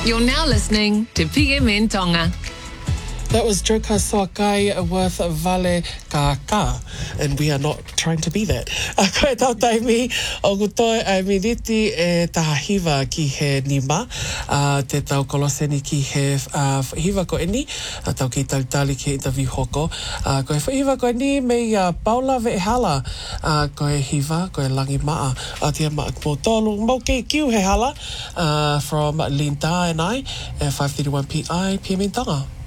You're now listening to PM Tonga. That was Joka Soakai with Vale Kaka, and we are not trying to be that. Koe tau taimi, o kutoi ai miniti e tahahiva ki he nima, te tau koloseni ki he hiva ko eni, tau ki tau tali ki itavi hoko. Koe hiva ko eni me Paula Vehala, koe hiva, koe langi maa, tia maa mo tolu, mo ke kiu he hala, from Linda and I, 5:31 PI, PM Tonga.